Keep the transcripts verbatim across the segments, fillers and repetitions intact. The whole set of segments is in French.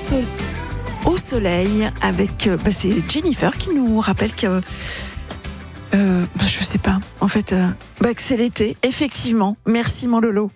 sol- au soleil avec, euh, bah, c'est Jennifer qui nous rappelle que, euh, bah, je sais pas, en fait, euh, bah, que c'est l'été, effectivement. Merci mon Lolo.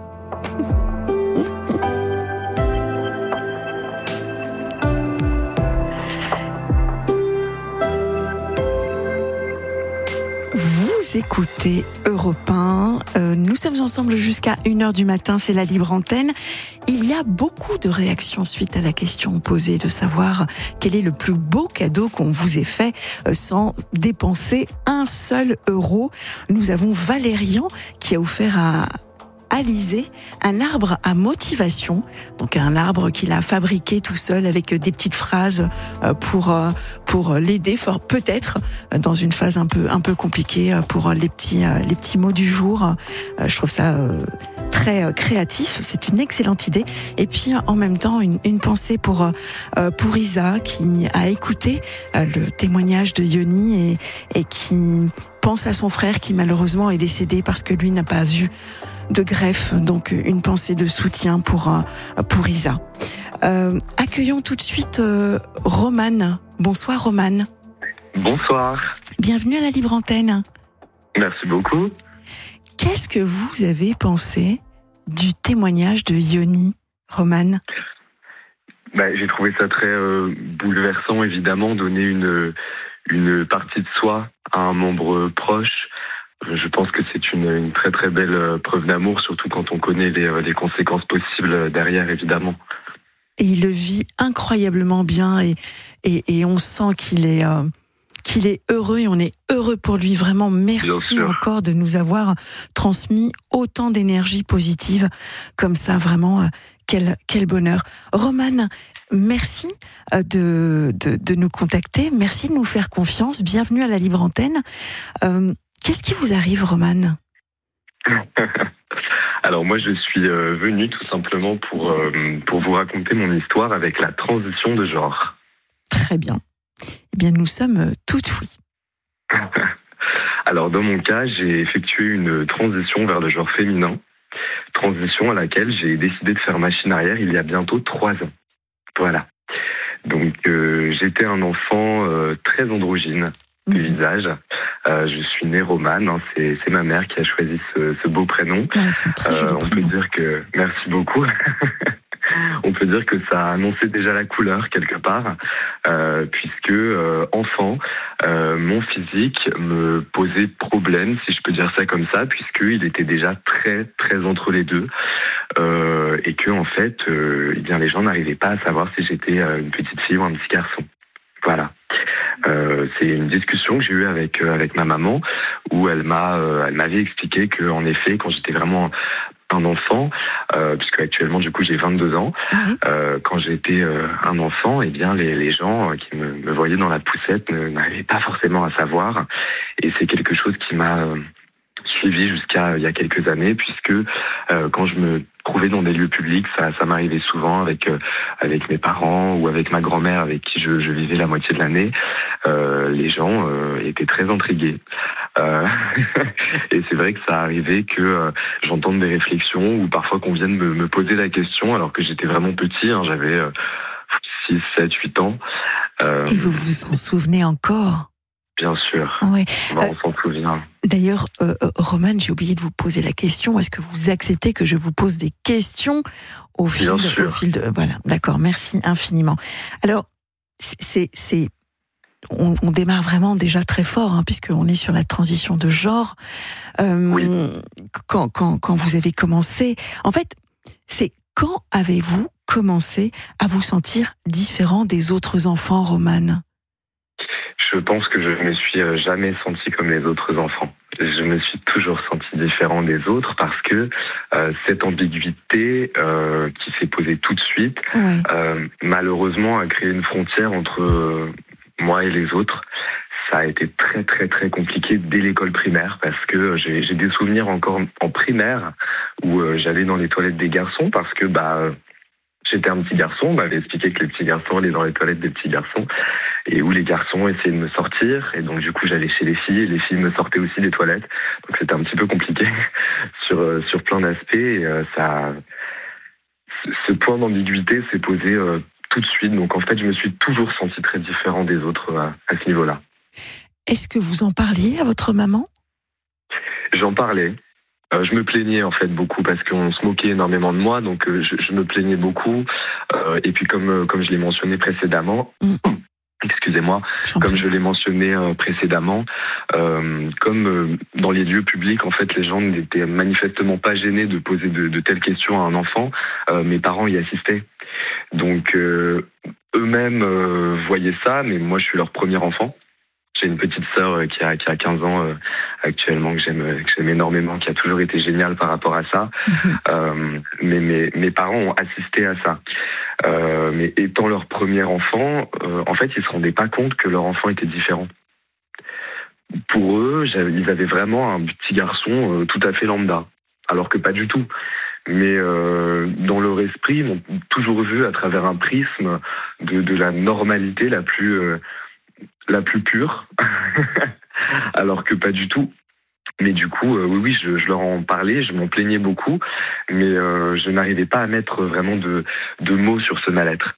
Vous écoutez Europe un, euh, nous sommes ensemble jusqu'à une heure du matin, c'est la libre antenne. Il y a beaucoup de réactions suite à la question posée de savoir quel est le plus beau cadeau qu'on vous ait fait euh, sans dépenser un seul euro. Nous avons Valérian qui a offert à Alizé un arbre à motivation, donc un arbre qu'il a fabriqué tout seul avec des petites phrases pour pour l'aider fort peut-être dans une phase un peu un peu compliquée pour les petits les petits mots du jour. Je trouve ça très créatif, c'est une excellente idée. Et puis en même temps une, une pensée pour pour Isa qui a écouté le témoignage de Yoni et et qui pense à son frère qui malheureusement est décédé parce que lui n'a pas eu de greffe, donc une pensée de soutien pour pour Isa. Euh, accueillons tout de suite euh, Romane. Bonsoir Romane. Bonsoir. Bienvenue à la Libre Antenne. Merci beaucoup. Qu'est-ce que vous avez pensé du témoignage de Yoni, Romane? Bah, j'ai trouvé ça très euh, bouleversant, évidemment, donner une une partie de soi à un membre proche. Je pense que c'est une, une très très belle preuve d'amour, surtout quand on connaît les, les conséquences possibles derrière, évidemment. Et il le vit incroyablement bien et, et, et on sent qu'il est, euh, qu'il est heureux et on est heureux pour lui. Vraiment, merci encore de nous avoir transmis autant d'énergie positive comme ça. Vraiment, euh, quel, quel bonheur. Romane, merci de, de, de nous contacter. Merci de nous faire confiance. Bienvenue à la Libre Antenne. Euh, Qu'est-ce qui vous arrive, Romane? Alors moi, je suis euh, venu tout simplement pour, euh, pour vous raconter mon histoire avec la transition de genre. Très bien. Eh bien, nous sommes toutes oui. Alors dans mon cas, j'ai effectué une transition vers le genre féminin, transition à laquelle j'ai décidé de faire machine arrière il y a bientôt trois ans. Voilà. Donc euh, j'étais un enfant euh, très androgyne du visage. Euh, je suis né Romane, hein, c'est, c'est ma mère qui a choisi ce, ce beau prénom. Ouais, c'est un très joli euh, on prénom. peut dire que, merci beaucoup. On peut dire que ça a annoncé déjà la couleur quelque part, euh, puisque euh, enfant, euh, mon physique me posait problème, si je peux dire ça comme ça, puisqu'il était déjà très très entre les deux, euh, et que en fait, euh, eh bien les gens n'arrivaient pas à savoir si j'étais euh, une petite fille ou un petit garçon. Voilà. Euh, c'est une discussion que j'ai eue avec euh, avec ma maman où elle m'a euh, elle m'avait expliqué que en effet quand j'étais vraiment un enfant, euh, puisque actuellement du coup j'ai vingt-deux ans, euh, quand j'étais euh, un enfant, eh bien les les gens qui me, me voyaient dans la poussette ne, n'arrivaient pas forcément à savoir, et c'est quelque chose qui m'a euh, suivi jusqu'à il y a quelques années, puisque euh, quand je me trouvais dans des lieux publics, ça, ça m'arrivait souvent avec euh, avec mes parents ou avec ma grand-mère avec qui je, je vivais la moitié de l'année. Euh, les gens euh, étaient très intrigués. Euh, et c'est vrai que ça arrivait que euh, j'entende des réflexions ou parfois qu'on vienne me, me poser la question alors que j'étais vraiment petit, hein, j'avais euh, six, sept, huit ans. Euh, et vous vous en souvenez encore? Bien sûr, ouais. bah, on euh, s'en souvient. D'ailleurs, euh, Romane, j'ai oublié de vous poser la question. Est-ce que vous acceptez que je vous pose des questions au fil, Bien au fil de... Voilà, d'accord, merci infiniment. Alors, c'est... c'est on, on démarre vraiment déjà très fort, hein, puisqu'on est sur la transition de genre. Euh, oui. quand, quand, quand vous avez commencé... En fait, c'est quand avez-vous commencé à vous sentir différent des autres enfants, Romane? Je pense que je ne me suis jamais senti comme les autres enfants. Je me suis toujours senti différent des autres parce que euh, cette ambiguïté euh, qui s'est posée tout de suite, oui. euh, malheureusement, a créé une frontière entre euh, moi et les autres. Ça a été très très très compliqué dès l'école primaire parce que j'ai, j'ai des souvenirs encore en primaire où euh, j'allais dans les toilettes des garçons parce que bah j'étais un petit garçon, on m'avait expliqué que les petits garçons allaient dans les toilettes des petits garçons et où les garçons essayaient de me sortir, et donc du coup j'allais chez les filles et les filles me sortaient aussi des toilettes, donc c'était un petit peu compliqué sur euh, sur plein d'aspects, et euh, ça ce point d'ambiguïté s'est posé euh, tout de suite. Donc en fait, je me suis toujours senti très différent des autres à, à ce niveau-là. Est-ce que vous en parliez à votre maman ? J'en parlais. Euh, je me plaignais en fait beaucoup parce qu'on se moquait énormément de moi, donc euh, je, je me plaignais beaucoup. Euh, et puis comme euh, comme je l'ai mentionné précédemment, mmh. excusez-moi, J'en comme prie. je l'ai mentionné euh, précédemment, euh, comme euh, dans les lieux publics, en fait, les gens n'étaient manifestement pas gênés de poser de, de telles questions à un enfant. Euh, mes parents y assistaient, donc euh, eux-mêmes euh, voyaient ça, mais moi, je suis leur premier enfant. J'ai une petite sœur qui a, qui a quinze ans euh, actuellement, que j'aime, que j'aime énormément, qui a toujours été géniale par rapport à ça. Mmh. Euh, mais mes, mes parents ont assisté à ça. Euh, mais étant leur premier enfant, euh, en fait, ils se rendaient pas compte que leur enfant était différent. Pour eux, ils avaient vraiment un petit garçon euh, tout à fait lambda, alors que pas du tout. Mais euh, dans leur esprit, ils m'ont toujours vu à travers un prisme de, de la normalité la plus... Euh, la plus pure, alors que pas du tout. Mais du coup, euh, oui, oui, je, je leur en parlais, je m'en plaignais beaucoup, mais euh, je n'arrivais pas à mettre vraiment de, de mots sur ce mal-être.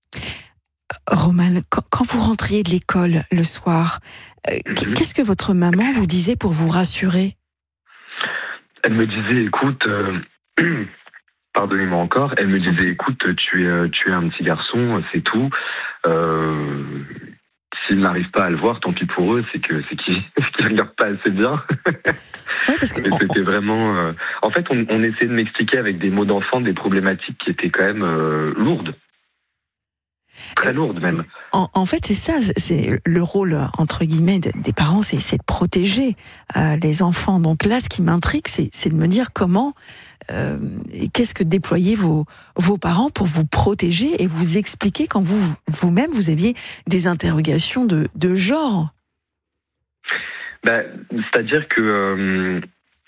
Romane, quand, quand vous rentriez de l'école le soir, euh, mm-hmm. qu'est-ce que votre maman vous disait pour vous rassurer ? Elle me disait, écoute, euh, pardonnez-moi encore, elle me disait, écoute, tu es, tu es un petit garçon, c'est tout. Euh, S'ils n'arrivent pas à le voir, tant pis pour eux, c'est que c'est qu'ils ne regardent pas assez bien. Ouais, parce que Mais c'était vraiment... Euh... En fait, on, on essayait de m'expliquer avec des mots d'enfant des problématiques qui étaient quand même euh, lourdes. Très lourdes même. En, en fait, c'est ça, c'est le rôle, entre guillemets, des parents, c'est, c'est de protéger euh, les enfants. Donc là, ce qui m'intrigue, c'est, c'est de me dire comment... Euh, qu'est-ce que déployaient vos, vos parents pour vous protéger et vous expliquer quand vous, vous-même, vous aviez des interrogations de, de genre ? Ben, c'est-à-dire que, euh,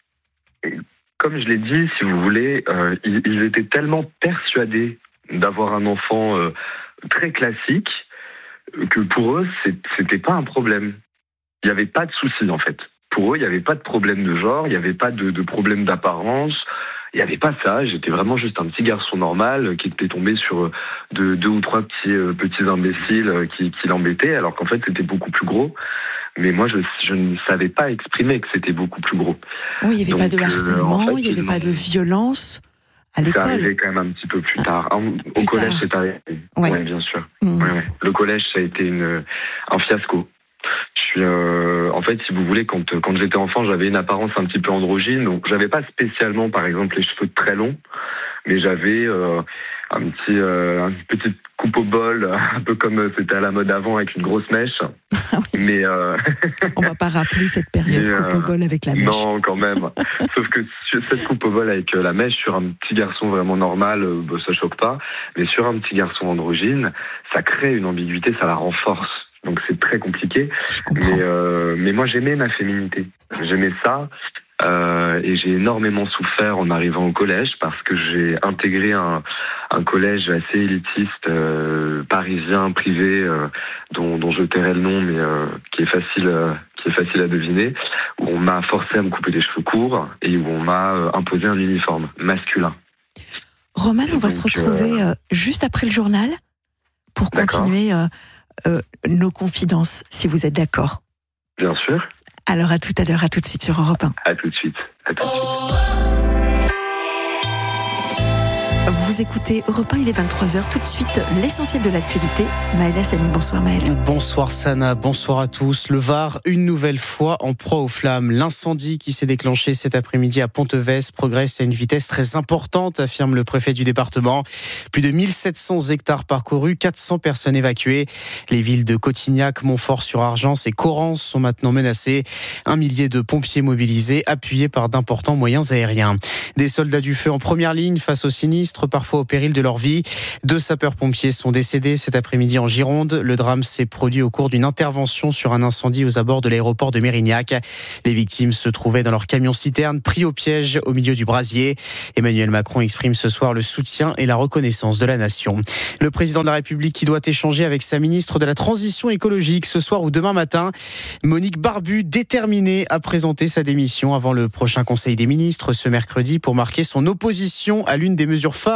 comme je l'ai dit, si vous voulez, euh, ils, ils étaient tellement persuadés d'avoir un enfant euh, très classique que pour eux, c'est, c'était pas un problème. Il n'y avait pas de souci, en fait. Pour eux, il n'y avait pas de problème de genre, il n'y avait pas de, de problème d'apparence. Il n'y avait pas ça, j'étais vraiment juste un petit garçon normal qui était tombé sur deux, deux ou trois petits, euh, petits imbéciles qui, qui l'embêtaient, alors qu'en fait c'était beaucoup plus gros. Mais moi je, je ne savais pas exprimer que c'était beaucoup plus gros. Oui, il n'y avait Donc, pas de harcèlement, euh, en fait, il n'y avait pas de violence à l'école. C'est arrivé quand même un petit peu plus tard. Ah, au plus collège tard. C'est arrivé. Oui, ouais, bien sûr. Mmh. Ouais, ouais. Le collège ça a été une, un fiasco. Je suis, euh, en fait, si vous voulez, quand quand j'étais enfant, j'avais une apparence un petit peu androgyne, donc j'avais pas spécialement, par exemple, les cheveux très longs, mais j'avais euh, un petit, euh, une petite coupe au bol, un peu comme c'était à la mode avant, avec une grosse mèche. Ah oui. Mais euh... on va pas rappeler cette période mais, coupe au bol avec la mèche. Non, quand même. Sauf que cette coupe au bol avec la mèche sur un petit garçon vraiment normal, euh, bah, ça choque pas, mais sur un petit garçon androgyne, ça crée une ambiguïté, ça la renforce. Donc c'est très compliqué, mais, euh, mais moi j'aimais ma féminité, j'aimais ça, euh, et j'ai énormément souffert en arrivant au collège parce que j'ai intégré un, un collège assez élitiste, euh, parisien, privé, euh, dont, dont je tairai le nom, mais euh, qui est facile, euh, qui est facile à deviner, où on m'a forcé à me couper les cheveux courts et où on m'a euh, imposé un uniforme masculin. Romane, on va donc, se retrouver euh, juste après le journal pour D'accord. continuer. Euh, Euh, nos confidences, si vous êtes d'accord. Bien sûr. Alors à tout à l'heure, à tout de suite sur Europe un. À tout de suite. À tout de suite. Vous écoutez Europe un, il est vingt-trois heures. Tout de suite, l'essentiel de l'actualité. Maëla Sani, bonsoir Maëla. Bonsoir Sana, bonsoir à tous. Le Var, une nouvelle fois en proie aux flammes. L'incendie qui s'est déclenché cet après-midi à Ponteves progresse à une vitesse très importante, affirme le préfet du département. Plus de mille sept cents hectares parcourus, quatre cents personnes évacuées. Les villes de Cotignac, Montfort-sur-Argence et Correns sont maintenant menacées. Un millier de pompiers mobilisés, appuyés par d'importants moyens aériens. Des soldats du feu en première ligne face au sinistre, parfois au péril de leur vie. Deux sapeurs-pompiers sont décédés cet après-midi en Gironde. Le drame s'est produit au cours d'une intervention sur un incendie aux abords de l'aéroport de Mérignac. Les victimes se trouvaient dans leur camion-citerne, pris au piège au milieu du brasier. Emmanuel Macron exprime ce soir le soutien et la reconnaissance de la nation. Le président de la République qui doit échanger avec sa ministre de la Transition écologique ce soir ou demain matin. Monique Barbu, déterminée à présenter sa démission avant le prochain Conseil des ministres ce mercredi pour marquer son opposition à l'une des mesures phares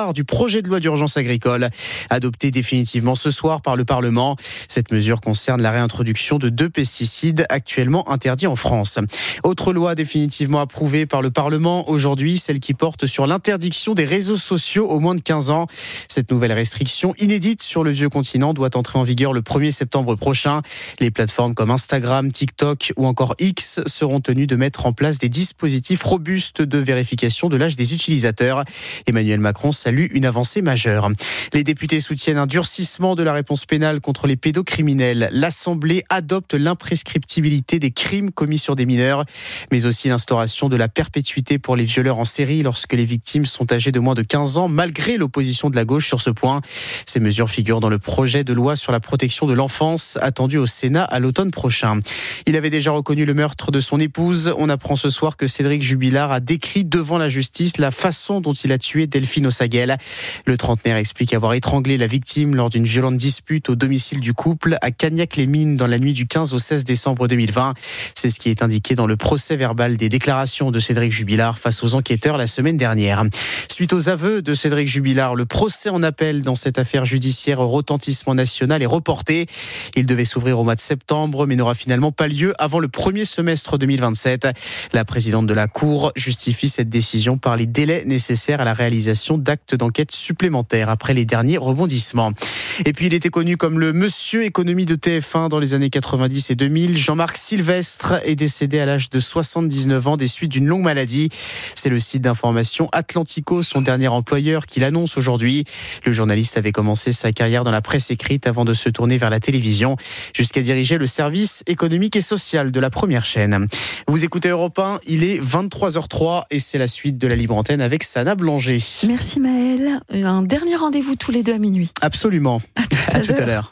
phare du projet de loi d'urgence agricole, adopté définitivement ce soir par le Parlement. Cette mesure concerne la réintroduction de deux pesticides actuellement interdits en France. Autre loi définitivement approuvée par le Parlement aujourd'hui, celle qui porte sur l'interdiction des réseaux sociaux aux moins de quinze ans. Cette nouvelle restriction inédite sur le vieux continent doit entrer en vigueur le premier septembre prochain. Les plateformes comme Instagram, TikTok ou encore X seront tenues de mettre en place des dispositifs robustes de vérification de l'âge des utilisateurs. Emmanuel Macron salue une avancée majeure. Les députés soutiennent un durcissement de la réponse pénale contre les pédocriminels. L'Assemblée adopte l'imprescriptibilité des crimes commis sur des mineurs, mais aussi l'instauration de la perpétuité pour les violeurs en série lorsque les victimes sont âgées de moins de quinze ans, malgré l'opposition de la gauche sur ce point. Ces mesures figurent dans le projet de loi sur la protection de l'enfance, attendu au Sénat à l'automne prochain. Il avait déjà reconnu le meurtre de son épouse. On apprend ce soir que Cédric Jubilard a décrit devant la justice la façon dont il a tué Delphine Ossaguel. Le trentenaire explique avoir étranglé la victime lors d'une violente dispute au domicile du couple à Cagnac-les-Mines dans la nuit du quinze au seize décembre deux mille vingt. C'est ce qui est indiqué dans le procès verbal des déclarations de Cédric Jubilard face aux enquêteurs la semaine dernière. Suite aux aveux de Cédric Jubilard, le procès en appel dans cette affaire judiciaire au retentissement national est reporté. Il devait s'ouvrir au mois de septembre, mais n'aura finalement pas lieu avant le premier semestre deux mille vingt-sept. La présidente de la Cour justifie cette décision par les délais nécessaires à la réalisation d'actes d'enquête supplémentaires après les derniers rebondissements. Et puis il était connu comme le monsieur économie de T F un dans les années quatre-vingt-dix et deux mille. Jean-Marc Sylvestre est décédé à l'âge de soixante-dix-neuf ans des suites d'une longue maladie. C'est le site d'information Atlantico, son dernier employeur, qui l'annonce aujourd'hui. Le journaliste avait commencé sa carrière dans la presse écrite avant de se tourner vers la télévision, jusqu'à diriger le service économique et social de la première chaîne. Vous écoutez Europe un, il est vingt-trois heures trois et c'est la suite de la Libre Antenne avec Sana Blanger. Merci Maëlle. Un dernier rendez-vous tous les deux à minuit. Absolument. À tout à, à, tout à l'heure.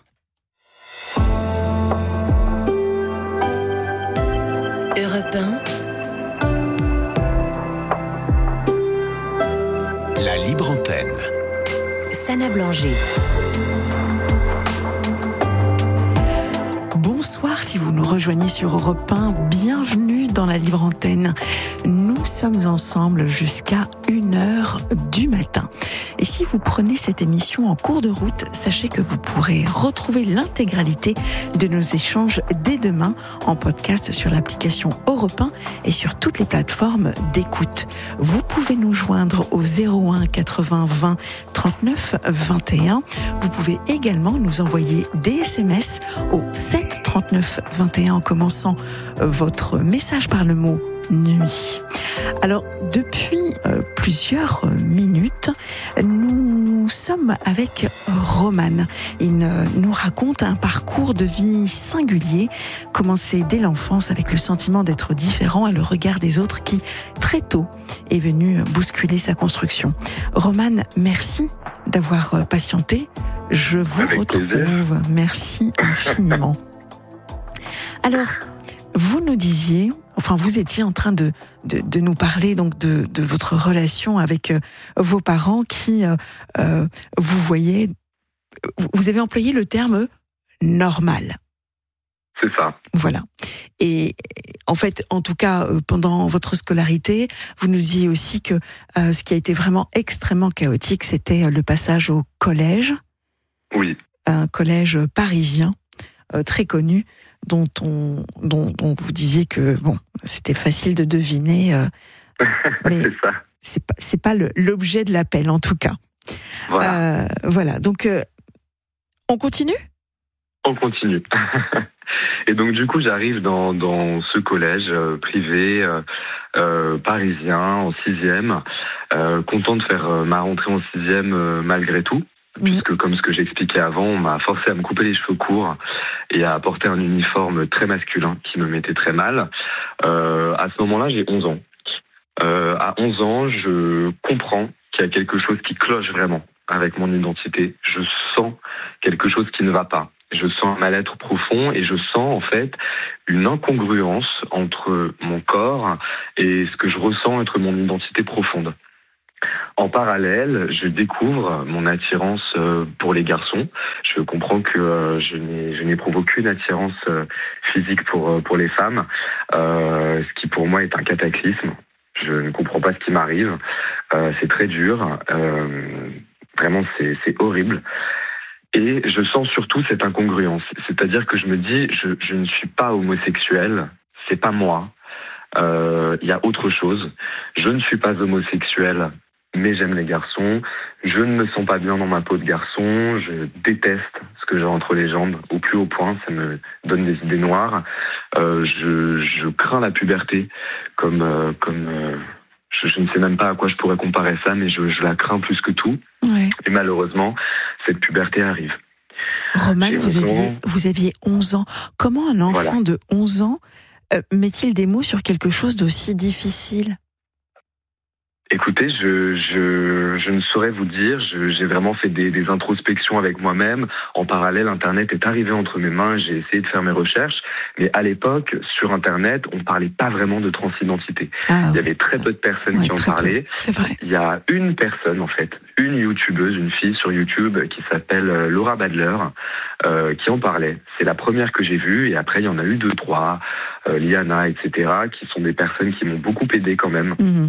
Europe un. La Libre Antenne. Sana Blanger. Bonsoir si vous nous rejoignez sur Europe un, bienvenue dans la Libre Antenne. Nous sommes ensemble jusqu'à une heure du matin. Et si vous prenez cette émission en cours de route, sachez que vous pourrez retrouver l'intégralité de nos échanges dès demain en podcast sur l'application Europe un et sur toutes les plateformes d'écoute. Vous pouvez nous joindre au zéro un quatre-vingts vingt trente-neuf vingt et un. Vous pouvez également nous envoyer des S M S au sept trente-neuf vingt et un en commençant votre message par le mot nuit. Alors, depuis euh, plusieurs minutes, nous sommes avec Roman. Il euh, nous raconte un parcours de vie singulier, commencé dès l'enfance avec le sentiment d'être différent et le regard des autres qui, très tôt, est venu bousculer sa construction. Roman, merci d'avoir patienté. Je vous avec retrouve. Plaisir. Merci infiniment. Alors, vous nous disiez, enfin vous étiez en train de, de, de nous parler donc de, de votre relation avec euh, vos parents qui, euh, euh, vous voyez, vous avez employé le terme normal. C'est ça. Voilà. Et en fait, en tout cas, euh, pendant votre scolarité, vous nous disiez aussi que euh, ce qui a été vraiment extrêmement chaotique, c'était le passage au collège. Oui. Un collège parisien, euh, très connu, dont on, dont, dont vous disiez que bon, c'était facile de deviner, euh, mais c'est ça. C'est pas, c'est pas le, l'objet de l'appel en tout cas. Voilà. Euh, voilà. Donc, euh, on continue ? On continue. Et donc du coup, j'arrive dans, dans ce collège euh, privé euh, euh, parisien en sixième, euh, content de faire euh, ma rentrée en sixième euh, malgré tout. Puisque, comme ce que j'expliquais avant, on m'a forcé à me couper les cheveux courts et à porter un uniforme très masculin qui me mettait très mal. Euh, à ce moment-là, j'ai onze ans. Euh, à onze ans, je comprends qu'il y a quelque chose qui cloche vraiment avec mon identité. Je sens quelque chose qui ne va pas. Je sens un mal-être profond et je sens en fait une incongruence entre mon corps et ce que je ressens être mon identité profonde. En parallèle, je découvre mon attirance pour les garçons. Je comprends que je, n'ai, je n'éprouve aucune attirance physique pour, pour les femmes, euh, ce qui pour moi est un cataclysme. Je ne comprends pas ce qui m'arrive. Euh, c'est très dur. Euh, vraiment, c'est, c'est horrible. Et je sens surtout cette incongruence. C'est-à-dire que je me dis, je, je ne suis pas homosexuel. C'est pas moi. Il euh, y a autre chose. Je ne suis pas homosexuel, mais j'aime les garçons. Je ne me sens pas bien dans ma peau de garçon. Je déteste ce que j'ai entre les jambes, au plus haut point. Ça me donne des idées noires. Euh, je, je crains la puberté, comme, euh, comme euh, je, je ne sais même pas à quoi je pourrais comparer ça, mais je, je la crains plus que tout. Ouais. Et malheureusement, cette puberté arrive. Roman, vous aviez, vous aviez onze ans. Comment un enfant voilà. de onze ans euh, met-il des mots sur quelque chose d'aussi difficile ? Écoutez, je, je, je ne saurais vous dire. Je, j'ai vraiment fait des, des introspections avec moi-même. En parallèle, Internet est arrivé entre mes mains. J'ai essayé de faire mes recherches. Mais à l'époque, sur Internet, on ne parlait pas vraiment de transidentité. Ah, Il y oui. avait très peu de personnes oui, qui en parlaient. C'est vrai. Il y a une personne, en fait, une youtubeuse, une fille sur YouTube qui s'appelle Laura Badler, euh, qui en parlait. C'est la première que j'ai vue. Et après, il y en a eu deux, trois, euh, Liana, et cetera, qui sont des personnes qui m'ont beaucoup aidé quand même. Mmh.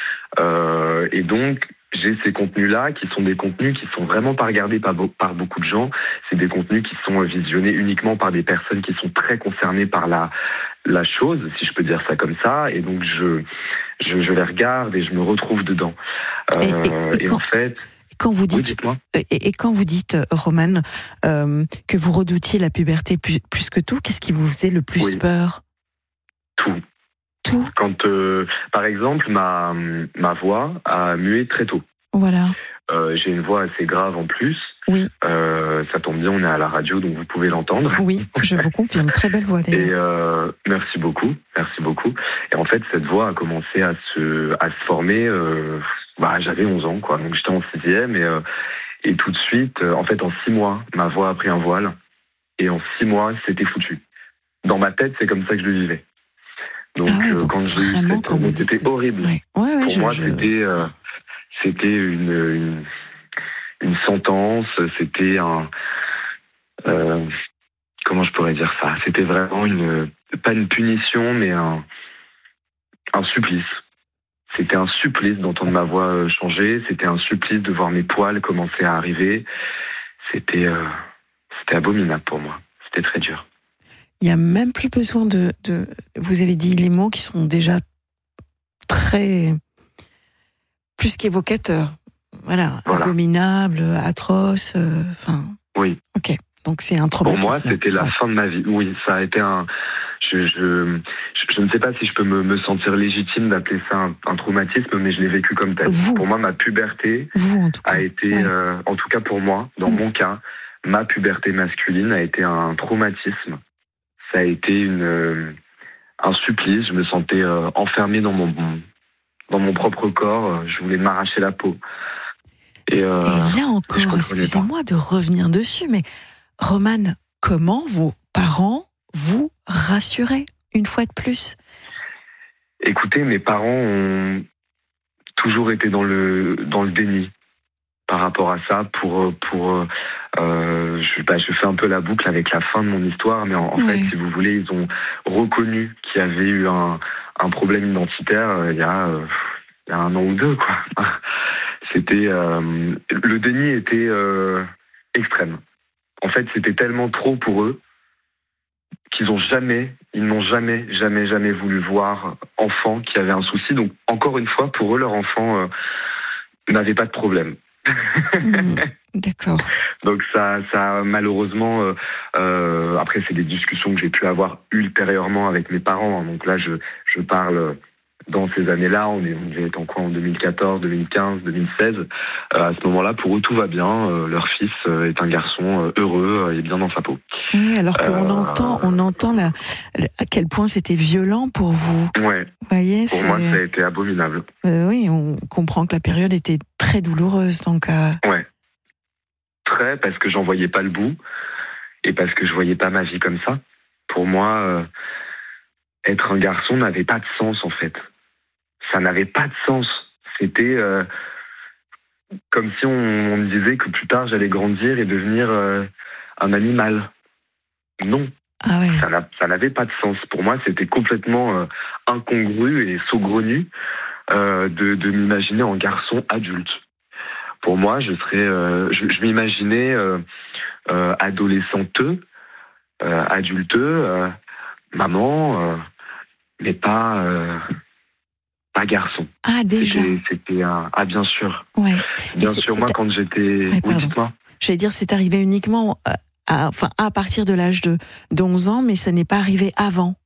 Euh, et donc, j'ai ces contenus-là qui sont des contenus qui sont vraiment pas regardés par, be- par beaucoup de gens. C'est des contenus qui sont visionnés uniquement par des personnes qui sont très concernées par la, la chose, si je peux dire ça comme ça. Et donc, je, je, je les regarde et je me retrouve dedans. Euh, et, et, et, et quand, en fait... Quand vous dites, oui, dites-moi. Et, et quand vous dites, Roman, euh, que vous redoutiez la puberté plus, plus que tout, qu'est-ce qui vous faisait le plus oui. peur ? Tout. Tout. Quand, euh, par exemple, ma, ma voix a mué très tôt. Voilà. Euh, j'ai une voix assez grave en plus. Oui. Euh, ça tombe bien, on est à la radio, donc vous pouvez l'entendre. Oui, je vous confirme. Très belle voix, d'ailleurs. Et euh, merci beaucoup, merci beaucoup. Et en fait, cette voix a commencé à se, à se former. Euh, bah, j'avais onze ans, quoi. Donc j'étais en sixième et, euh, et tout de suite, euh, en fait, en six mois, ma voix a pris un voile. Et en six mois, c'était foutu. Dans ma tête, c'est comme ça que je le vivais. Donc, ah ouais, donc euh, quand j'ai eu vraiment, cette, quand vous dites c'était que horrible. Ouais. Ouais, ouais, Pour je, moi, je... c'était, euh, c'était une, une, une sentence, c'était un, euh, comment je pourrais dire ça ? C'était vraiment une, pas une punition, mais un, un supplice. C'était un supplice d'entendre ma voix changer. C'était un supplice de voir mes poils commencer à arriver. C'était, euh, c'était abominable pour moi. C'était très dur. Il n'y a même plus besoin de, de... Vous avez dit les mots qui sont déjà très... plus qu'évocateurs. Voilà, voilà. Abominable, atroce, enfin... Euh, oui. Ok, donc c'est un traumatisme. Pour moi, c'était la ouais. fin de ma vie. Oui, ça a été un... Je, je, je ne sais pas si je peux me, me sentir légitime d'appeler ça un, un traumatisme, mais je l'ai vécu comme tel. Vous. Pour moi, ma puberté Vous, en tout cas. a été, ouais. euh, en tout cas pour moi, dans mmh. mon cas, ma puberté masculine a été un traumatisme. Ça a été une, euh, un supplice. Je me sentais euh, enfermé dans mon, dans mon propre corps. Je voulais m'arracher la peau. Et, euh, et là encore, excusez-moi de revenir dessus, mais Roman, comment vos parents vous rassuraient une fois de plus ? Écoutez, mes parents ont toujours été dans le, dans le déni par rapport à ça. Pour, pour, euh, je, bah, je fais un peu la boucle avec la fin de mon histoire, mais en, en oui. fait, si vous voulez, ils ont reconnu qu'il y avait eu un, un problème identitaire euh, il, y a, euh, il y a un an ou deux, quoi. C'était, euh, le déni était euh, extrême. En fait, c'était tellement trop pour eux qu'ils ont jamais, ils n'ont jamais, jamais, jamais voulu voir enfant qui avait un souci. Donc, encore une fois, pour eux, leur enfant euh, n'avait pas de problème. Mmh, d'accord. Donc ça, ça malheureusement, euh, euh, après c'est des discussions que j'ai pu avoir ultérieurement avec mes parents. Donc là, je, je parle dans ces années-là. On est, on devait être en quoi, en deux mille quatorze, deux mille quinze, deux mille seize. Euh, à ce moment-là, pour eux, tout va bien. Euh, leur fils euh, est un garçon euh, heureux euh, et bien dans sa peau. Oui, alors qu'on euh, entend, on entend la, la, à quel point c'était violent pour vous. Ouais. Vous voyez, pour c'est... moi, ça a été abominable. Euh, oui, on comprend que la période était très douloureuse, donc. Euh... Ouais. Très, parce que j'en voyais pas le bout et parce que je voyais pas ma vie comme ça. Pour moi, euh, être un garçon n'avait pas de sens en fait. Ça n'avait pas de sens. C'était euh, comme si on, on me disait que plus tard j'allais grandir et devenir euh, un animal. Non. Ah ouais. Ça, n'a, ça n'avait pas de sens. Pour moi, c'était complètement euh, incongru et saugrenu. euh, de, de m'imaginer en garçon adulte. Pour moi, je serais, euh, je, je m'imaginais euh, euh, adolescenteux, euh, adulteux, euh, maman, euh, mais pas, euh, pas garçon. Ah, déjà. C'était, c'était un... Ah, bien sûr. Ouais. Bien c'est, sûr, c'est... moi, quand j'étais... Ouais, oui, pardon. dites-moi. J'allais dire, c'est arrivé uniquement à, à, enfin, à partir de l'âge de, de onze ans, mais ça n'est pas arrivé avant.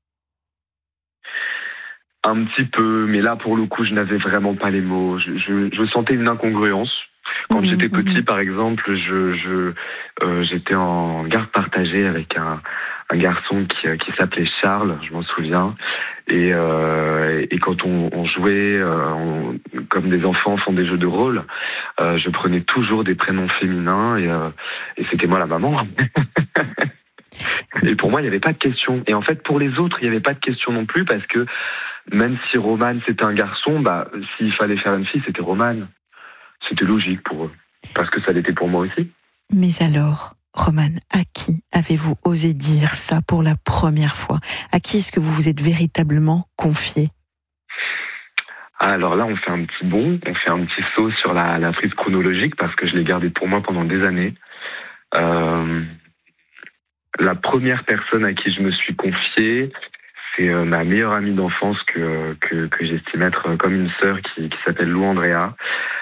Un petit peu, mais là, pour le coup, je n'avais vraiment pas les mots. Je, je, je sentais une incongruence. Quand Mmh, j'étais petit, mmh. par exemple, je, je, euh, j'étais en garde partagée avec un, un garçon qui, qui s'appelait Charles, je m'en souviens. Et, euh, et quand on, on jouait, euh, on, comme des enfants font des jeux de rôle, euh, je prenais toujours des prénoms féminins et, euh, et c'était moi la maman. Et pour moi, il n'y avait pas de question. Et en fait, pour les autres, il n'y avait pas de question non plus parce que même si Roman c'était un garçon, bah, s'il fallait faire une fille, c'était Roman. C'était logique pour eux. Parce que ça l'était pour moi aussi. Mais alors, Roman, à qui avez-vous osé dire ça pour la première fois ? À qui est-ce que vous vous êtes véritablement confié ? Alors là, on fait un petit bond, on fait un petit saut sur la, la frise chronologique parce que je l'ai gardé pour moi pendant des années. Euh, la première personne à qui je me suis confié, c'est euh, ma meilleure amie d'enfance que, que, que j'estime être comme une sœur qui, qui s'appelle Lou Andrea.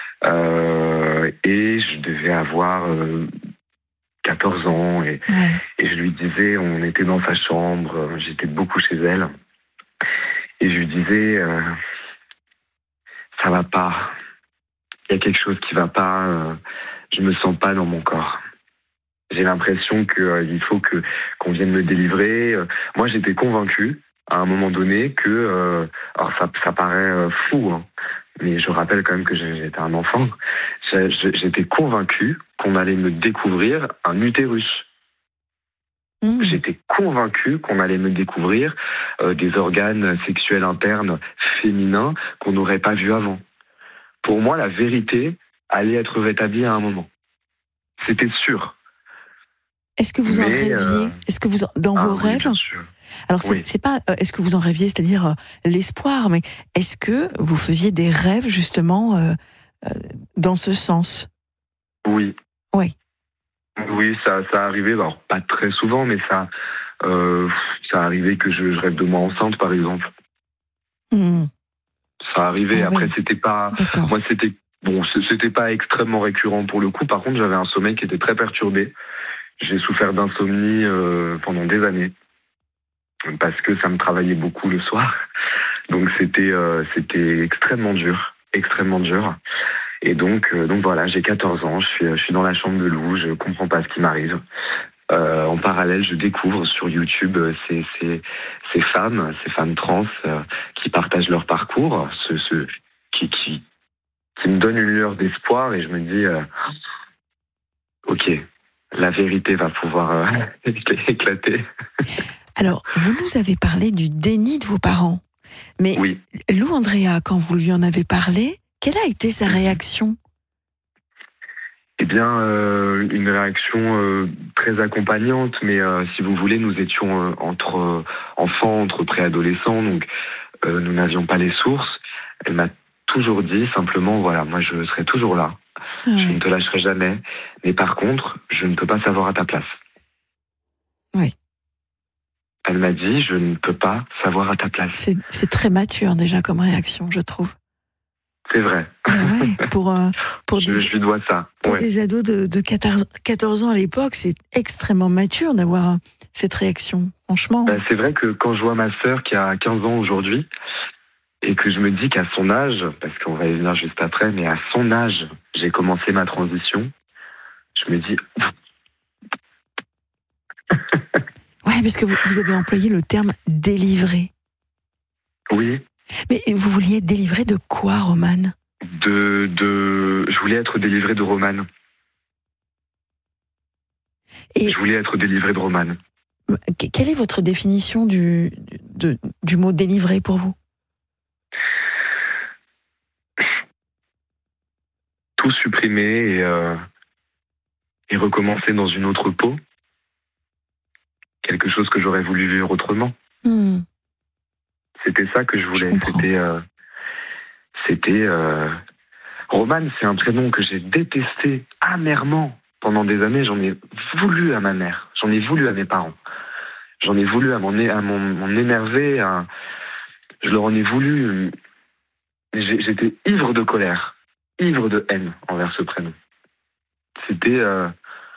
Euh, et je devais avoir euh, quatorze ans et, Ouais. et je lui disais, on était dans sa chambre, j'étais beaucoup chez elle, et je lui disais, euh, ça va pas, il y a quelque chose qui va pas, euh, je me sens pas dans mon corps. J'ai l'impression que euh, il faut que qu'on vienne me délivrer. Moi, j'étais convaincu à un moment donné que, euh, alors ça, ça paraît euh, fou, hein, mais je rappelle quand même que j'étais un enfant. J'étais convaincu qu'on allait me découvrir un utérus. Mmh. J'étais convaincu qu'on allait me découvrir euh, des organes sexuels internes féminins qu'on n'aurait pas vus avant. Pour moi, la vérité allait être rétablie à un moment. C'était sûr. Est-ce que vous en Mais, rêviez ? euh... Est-ce que vous en... dans ah, vos oui, rêves bien sûr. Alors c'est, Oui. c'est pas euh, est-ce que vous en rêviez, c'est-à-dire euh, l'espoir, mais est-ce que vous faisiez des rêves justement euh, euh, dans ce sens ? Oui. Oui. Oui, ça, ça arrivait, alors pas très souvent, mais ça, euh, ça arrivait que je, je rêve de moi enceinte, par exemple. Mmh. Ça arrivait. Ah, Après, oui. c'était pas, D'accord. moi, c'était bon, c'était pas extrêmement récurrent pour le coup. Par contre, j'avais un sommeil qui était très perturbé. J'ai souffert d'insomnie euh, pendant des années parce que ça me travaillait beaucoup le soir. Donc c'était, euh, c'était extrêmement dur, extrêmement dur. Et donc, euh, donc voilà, j'ai quatorze ans, je suis, je suis dans la chambre de Lou, je comprends pas ce qui m'arrive. Euh, en parallèle, je découvre sur YouTube ces, ces, ces femmes, ces femmes trans euh, qui partagent leur parcours, ce, ce, qui, qui, qui me donnent une lueur d'espoir et je me dis, euh, ok, la vérité va pouvoir euh, éclater. Alors, vous nous avez parlé du déni de vos parents, mais Oui. Lou Andrea, quand vous lui en avez parlé, quelle a été sa réaction ? Eh bien, euh, une réaction euh, très accompagnante, mais euh, si vous voulez, nous étions euh, entre euh, enfants, entre préadolescents, donc euh, nous n'avions pas les sources. Elle m'a toujours dit simplement, voilà, moi je serai toujours là, Ouais. je ne te lâcherai jamais, mais par contre, je ne peux pas savoir à ta place. Oui. Elle m'a dit, je ne peux pas savoir à ta place. C'est, c'est très mature déjà comme réaction, je trouve. C'est vrai. Ben ouais, pour euh, pour je, des je lui dois ça. pour Ouais. des ados de, de quatorze ans à l'époque, c'est extrêmement mature d'avoir cette réaction. Franchement. Ben, c'est vrai que quand je vois ma sœur qui a quinze ans aujourd'hui, et que je me dis qu'à son âge, parce qu'on va y venir juste après, mais à son âge, j'ai commencé ma transition, je me dis... Ouais, parce que vous, vous avez employé le terme délivrer. Oui, Mais vous vouliez délivrer de quoi, Roman ? de, de... je voulais être délivré de Roman. Et Je voulais être délivré de Roman. quelle est votre définition du, de, du mot délivrer pour vous ? Tout supprimer et, euh, et recommencer dans une autre peau. Quelque chose que j'aurais voulu vivre autrement. hmm. C'était ça que je Je voulais. comprends. C'était, euh, C'était... Euh... Romane, c'est un prénom que j'ai détesté amèrement pendant des années. J'en ai voulu à ma mère, j'en ai voulu à mes parents, j'en ai voulu à m'en, à mon, m'en énerver, à... je leur en ai voulu. J'ai, j'étais ivre de colère, ivre de haine envers ce prénom. C'était... Euh...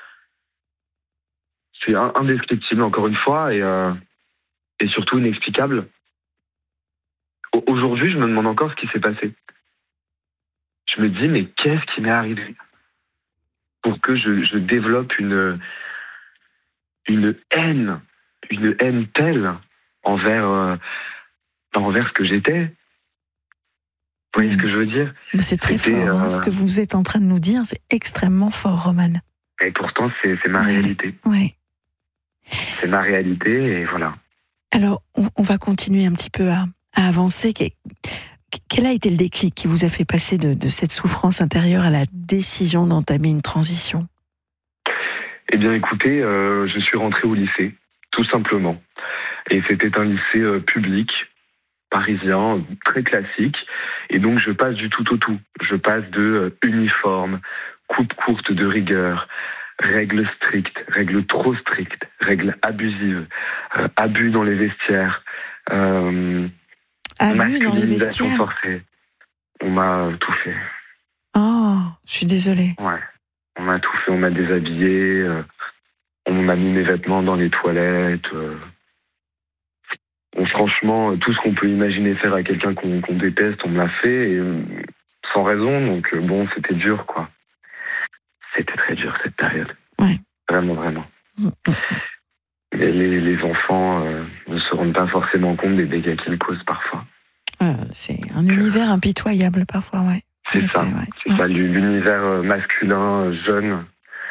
C'est indescriptible, encore une fois, et, euh... et surtout inexplicable. Aujourd'hui, je me demande encore ce qui s'est passé. Je me dis, mais qu'est-ce qui m'est arrivé pour que je, je développe une, une haine, une haine telle envers, euh, envers ce que j'étais. Vous voyez mmh. ce que je veux dire? Mais c'est très C'était, fort. Hein, euh... Ce que vous êtes en train de nous dire, c'est extrêmement fort, Romane. Et pourtant, c'est, c'est ma ouais. réalité. Ouais. C'est ma réalité, et voilà. Alors, on, on va continuer un petit peu à, à avancer. Quel a été le déclic qui vous a fait passer de, de cette souffrance intérieure à la décision d'entamer une transition? Eh bien, écoutez, euh, je suis rentré au lycée, tout simplement. Et c'était un lycée euh, public, parisien, très classique. Et donc, je passe du tout au tout. Je passe de euh, uniforme, coupe courte de rigueur, règles strictes, règles trop strictes, règles abusives, euh, abus dans les vestiaires, euh, abus dans les vestiaires. Forcée. On m'a tout fait. Oh, je suis désolée. Ouais, on m'a tout fait, on m'a déshabillé, euh, on m'a mis mes vêtements dans les toilettes. Euh. Bon, franchement, tout ce qu'on peut imaginer faire à quelqu'un qu'on, qu'on déteste, on me l'a fait, et, euh, sans raison, donc euh, bon, c'était dur, quoi. C'était très dur, cette période. Ouais. Vraiment, vraiment. Mmh. Mais les, les enfants euh, ne se rendent pas forcément compte des dégâts qu'ils causent parfois. Euh, c'est un univers impitoyable parfois, ouais. C'est ça, fait, ouais. c'est ouais. ça, l'univers masculin, jeune.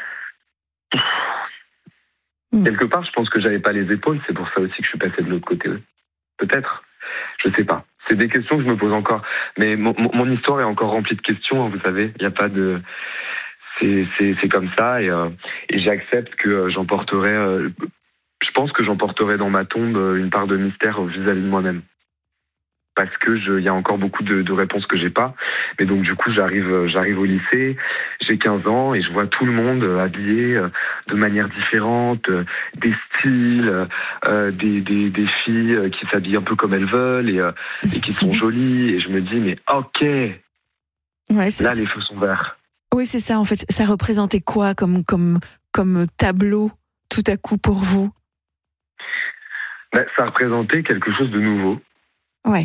Mmh. Quelque part, je pense que j'avais pas les épaules, c'est pour ça aussi que je suis passé de l'autre côté. Peut-être, je sais pas. C'est des questions que je me pose encore. Mais mon, mon histoire est encore remplie de questions, hein, vous savez. Il n'y a pas de... C'est, c'est, c'est comme ça, et, euh, et j'accepte que euh, j'emporterai... Euh, je pense que j'emporterai dans ma tombe une part de mystère vis-à-vis de moi-même. Parce que il y a encore beaucoup de, de réponses que j'ai pas. Mais donc du coup, j'arrive, j'arrive au lycée, j'ai quinze ans et je vois tout le monde habillé de manière différente, des styles, euh, des, des, des filles qui s'habillent un peu comme elles veulent et, euh, et qui sont jolies. Et je me dis, mais ok, ouais, c'est là ça. Les feux sont verts. Oui, c'est ça. En fait, ça représentait quoi comme, comme, comme tableau tout à coup pour vous? Ben, ça représentait quelque chose de nouveau. Ouais.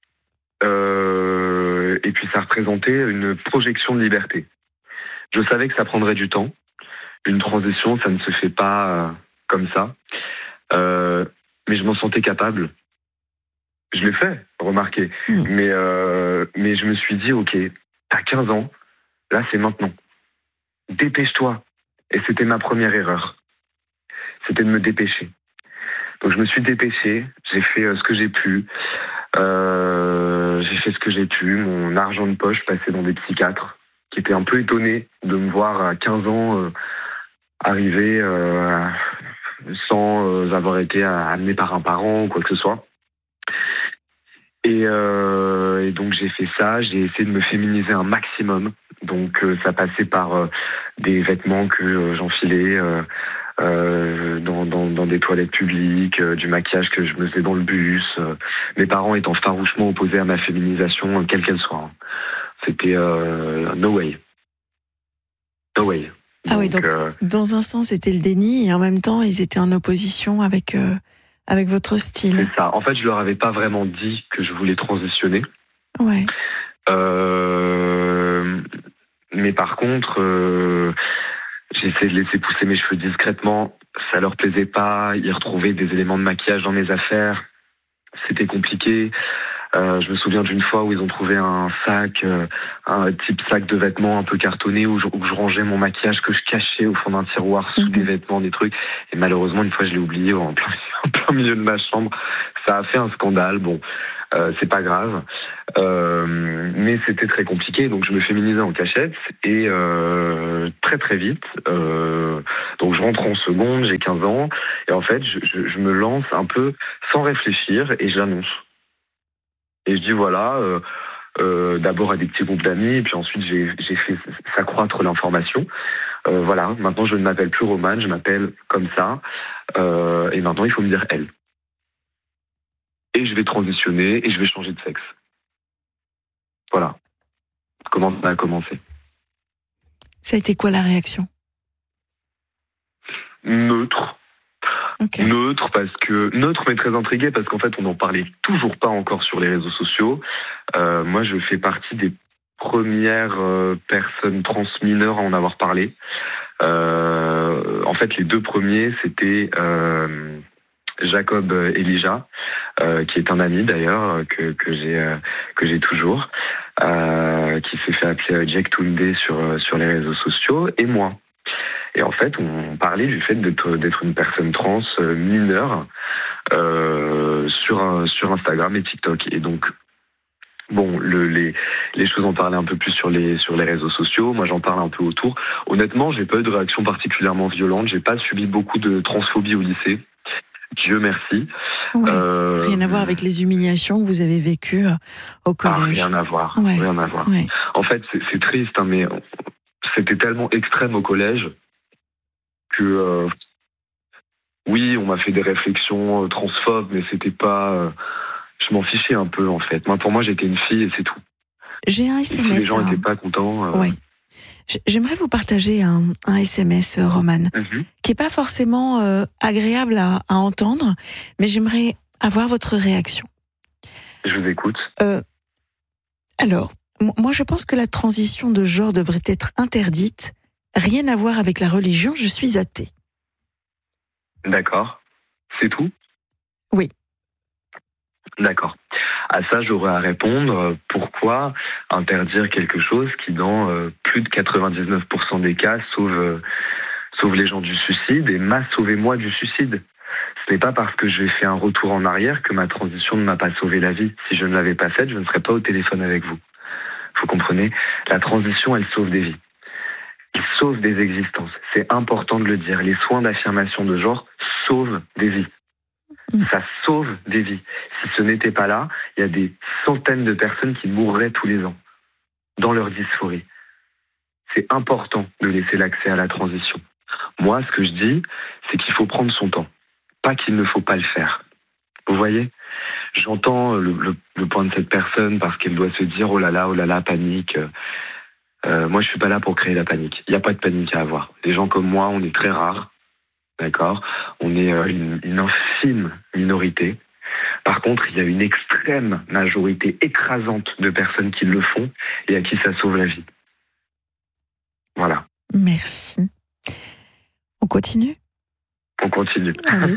Euh, et puis ça représentait une projection de liberté. Je savais que ça prendrait du temps. Une transition, ça ne se fait pas euh, comme ça. Euh, mais je m'en sentais capable. Je l'ai fait, remarquez. Mmh. Mais, euh, mais je me suis dit, ok, t'as quinze ans, là c'est maintenant. Dépêche-toi. Et c'était ma première erreur. C'était de me dépêcher. Donc je me suis dépêché, j'ai fait euh, ce que j'ai pu. Euh, j'ai fait ce que j'ai pu, mon argent de poche passé dans des psychiatres qui étaient un peu étonnés de me voir à quinze ans euh, arriver euh, sans euh, avoir été amené par un parent ou quoi que ce soit. Et, euh, et donc j'ai fait ça, j'ai essayé de me féminiser un maximum. Donc euh, ça passait par euh, des vêtements que euh, j'enfilais euh, euh, dans, dans, dans des toilettes publiques, euh, du maquillage que je me faisais dans le bus. Euh, mes parents étant farouchement opposés à ma féminisation, euh, quelle qu'elle soit. Hein. C'était euh, no way. No way. Ah donc, oui, donc euh, dans un sens c'était le déni et en même temps ils étaient en opposition avec... Euh... Avec votre style. C'est ça. En fait, je leur avais pas vraiment dit que je voulais transitionner. Ouais. Euh, mais par contre, euh, j'ai essayé de laisser pousser mes cheveux discrètement. Ça leur plaisait pas. Ils retrouvaient des éléments de maquillage dans mes affaires. C'était compliqué. Euh, je me souviens d'une fois où ils ont trouvé un sac, euh, un type sac de vêtements un peu cartonné où je, où je rangeais mon maquillage que je cachais au fond d'un tiroir sous mmh. des vêtements, des trucs. Et malheureusement, une fois, je l'ai oublié en plein, en plein milieu de ma chambre. Ça a fait un scandale. Bon, euh, c'est pas grave. Euh, mais c'était très compliqué. Donc, je me féminisais en cachette et euh, très très vite. Euh, donc, je rentre en seconde, j'ai quinze ans. Et en fait, je, je, je me lance un peu sans réfléchir et je l'annonce. Et je dis voilà, euh, euh, d'abord à des petits groupes d'amis, et puis ensuite j'ai, j'ai fait s'accroître l'information. Euh, voilà, maintenant je ne m'appelle plus Romane, je m'appelle comme ça, euh, et maintenant il faut me dire elle. Et je vais transitionner et je vais changer de sexe. Voilà. Comment ça a commencé. Ça a été quoi la réaction? Neutre. Okay. Neutre parce que neutre mais très intrigué parce qu'en fait on n'en parlait toujours pas encore sur les réseaux sociaux. Euh, moi je fais partie des premières euh, personnes trans mineures à en avoir parlé. Euh, en fait les deux premiers c'était euh, Jacob Elijah, euh, qui est un ami d'ailleurs que que j'ai euh, que j'ai toujours, euh, qui s'est fait appeler Jack Toundé sur sur les réseaux sociaux, et moi. Et en fait, on parlait du fait d'être d'être une personne trans euh, mineure euh, sur un, sur Instagram et TikTok. Et donc bon, le, les les choses en parlaient un peu plus sur les sur les réseaux sociaux. Moi, j'en parle un peu autour. Honnêtement, j'ai pas eu de réaction particulièrement violente. J'ai pas subi beaucoup de transphobie au lycée. Dieu merci. Ouais, euh, rien à voir avec les humiliations que vous avez vécues au collège. Ah, rien à voir. Ouais. Rien à voir. Ouais. En fait, c'est, c'est triste, hein, mais c'était tellement extrême au collège que euh, oui, on m'a fait des réflexions euh, transphobes, mais c'était pas. Euh, je m'en fichais un peu en fait. Moi, pour moi, j'étais une fille et c'est tout. J'ai un S M S. Si les gens n'étaient hein. pas contents. Euh... Ouais. J'aimerais vous partager un, un S M S, Romane, mm-hmm. qui n'est pas forcément euh, agréable à, à entendre, mais j'aimerais avoir votre réaction. Je vous écoute. Euh, alors, m- moi je pense que la transition de genre devrait être interdite. Rien à voir avec la religion, je suis athée. D'accord. C'est tout ? Oui. D'accord. À ça, j'aurais à répondre, pourquoi interdire quelque chose qui, dans euh, plus de quatre-vingt-dix-neuf pour cent des cas, sauve, euh, sauve les gens du suicide et m'a sauvé moi du suicide. Ce n'est pas parce que j'ai fait un retour en arrière que ma transition ne m'a pas sauvé la vie. Si je ne l'avais pas faite, je ne serais pas au téléphone avec vous. Vous comprenez ? La transition, elle sauve des vies. Elle sauve des existences. C'est important de le dire. Les soins d'affirmation de genre sauvent des vies. Ça sauve des vies. Si ce n'était pas là, il y a des centaines de personnes qui mourraient tous les ans dans leur dysphorie. C'est important de laisser l'accès à la transition. Moi, ce que je dis, c'est qu'il faut prendre son temps. Pas qu'il ne faut pas le faire. Vous voyez ? J'entends le, le, le point de cette personne parce qu'elle doit se dire « Oh là là, oh là là, panique ». Euh, moi, je suis pas là pour créer la panique. Il n'y a pas de panique à avoir. Les gens comme moi, on est très rares. D'accord ? On est une, une infime minorité. Par contre, il y a une extrême majorité écrasante de personnes qui le font et à qui ça sauve la vie. Voilà. Merci. On continue ? On continue. Ah oui.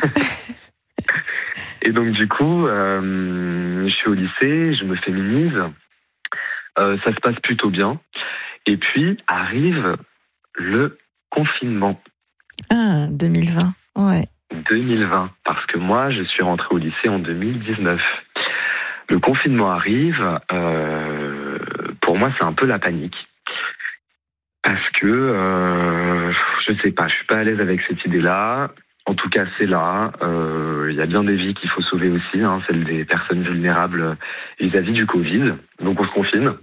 Et donc, du coup, euh, je suis au lycée, je me féminise. Euh, ça se passe plutôt bien. Et puis, arrive le confinement. Ah, deux mille vingt, ouais. deux mille vingt, parce que moi, je suis rentré au lycée en deux mille dix-neuf. Le confinement arrive, euh, pour moi, c'est un peu la panique. Parce que, euh, je sais pas, je suis pas à l'aise avec cette idée-là. En tout cas, c'est là. Euh, il y a bien des vies qu'il faut sauver aussi, hein, celles des personnes vulnérables vis-à-vis du Covid. Donc, on se confine.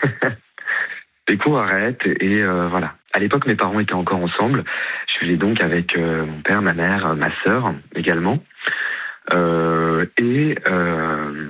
Les cours arrêtent et euh, voilà. À l'époque, mes parents étaient encore ensemble. Je vivais donc avec euh, mon père, ma mère, ma sœur également. Euh, et euh,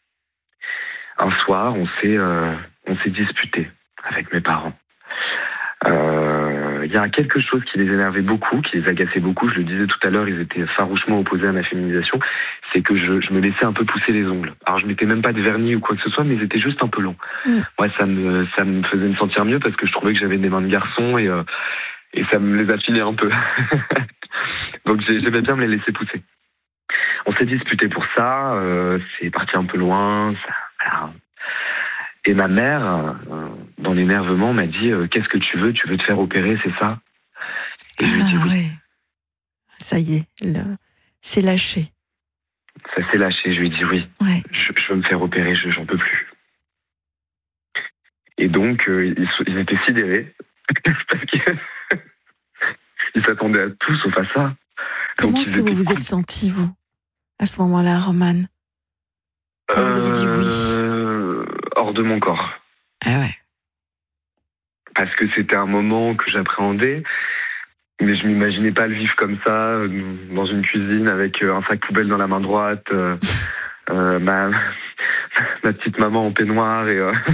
un soir, on s'est, euh, on s'est disputé avec mes parents. Il euh, y a quelque chose qui les énervait beaucoup, qui les agaçait beaucoup. Je le disais tout à l'heure, ils étaient farouchement opposés à ma féminisation. C'est que je, je me laissais un peu pousser les ongles. Alors, je mettais même pas de vernis ou quoi que ce soit, mais ils étaient juste un peu longs. Mmh. Moi, ça me, ça me faisait me sentir mieux parce que je trouvais que j'avais des mains de garçon et, euh, et ça me les affinait un peu. Donc, j'aimais bien me les laisser pousser. On s'est disputé pour ça. Euh, c'est parti un peu loin. Ça, voilà. Et ma mère, euh, dans l'énervement, m'a dit euh, « Qu'est-ce que tu veux ? Tu veux te faire opérer, c'est ça ?» Et je lui ai dit « Oui. Ouais. Ça y est, le... c'est lâché. » Ça s'est lâché, je lui ai dit « Oui, ouais. je, je veux me faire opérer, je, j'en peux plus. » Et donc, euh, ils, ils étaient sidérés, parce qu'ils s'attendaient à tout sauf à ça. Comment donc, est-ce que vous vous êtes senti, vous, à ce moment-là, Romane ? Quand euh, vous avez dit oui ? hors de mon corps. Ah ouais. Parce que c'était un moment que j'appréhendais, mais je m'imaginais pas le vivre comme ça, dans une cuisine avec un sac poubelle dans la main droite, euh, euh, ma, ma petite maman en peignoir et, euh,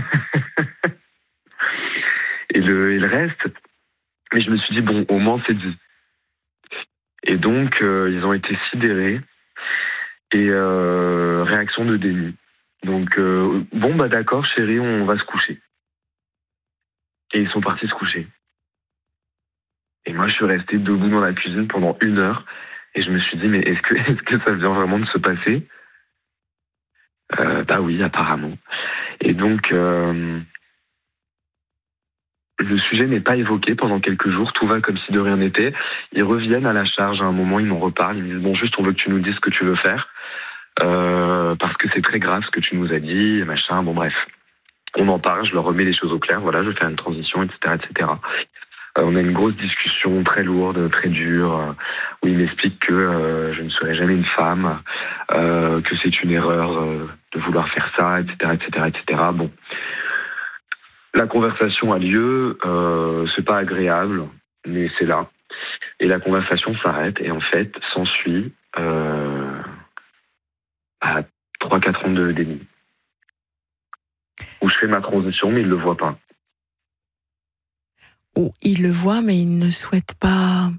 et, le, et le reste. Mais je me suis dit, bon, au moins c'est dit. Et donc, euh, ils ont été sidérés et euh, réaction de déni. Donc, euh, bon, bah d'accord, chérie, on va se coucher. Et ils sont partis se coucher. Et moi, je suis resté debout dans la cuisine pendant une heure et je me suis dit, mais est-ce que, est-ce que ça vient vraiment de se passer ? euh, Bah oui, apparemment. Et donc, euh, le sujet n'est pas évoqué pendant quelques jours, tout va comme si de rien n'était. Ils reviennent à la charge à un moment, ils m'en reparlent, ils me disent, bon, juste, on veut que tu nous dises ce que tu veux faire, euh, parce que c'est très grave ce que tu nous as dit, machin, bon bref. On en parle, je leur remets les choses au clair, voilà, je vais faire une transition, et cetera, et cetera. Euh, on a une grosse discussion très lourde, très dure, euh, où il m'explique que euh, je ne serai jamais une femme, euh, que c'est une erreur euh, de vouloir faire ça, et cetera, et cetera, et cetera. Bon. La conversation a lieu, euh, c'est pas agréable, mais c'est là. Et la conversation s'arrête, et en fait, s'ensuit euh, à trois quatre ans de déni. Où je fais ma transition, mais il ne le voit pas. Ou il le voit, mais il ne souhaite pas